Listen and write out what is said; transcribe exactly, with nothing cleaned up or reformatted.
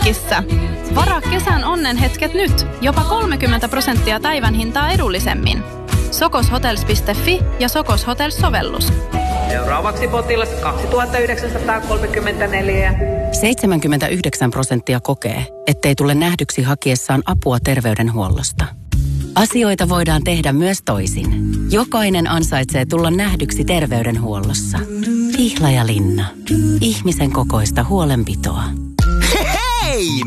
hetkissä. Varaa kesän onnenhetket nyt. Jopa kolmekymmentä prosenttia päivän hintaa edullisemmin. sokoshotels piste fi ja Sokos Hotels-sovellus. Seuraavaksi potilas kaksituhattayhdeksänsataakolmekymmentäneljä. seitsemänkymmentäyhdeksän prosenttia kokee, ettei tule nähdyksi hakiessaan apua terveydenhuollosta. Asioita voidaan tehdä myös toisin. Jokainen ansaitsee tulla nähdyksi terveydenhuollossa. Pihlajalinna. Ihmisen kokoista huolenpitoa.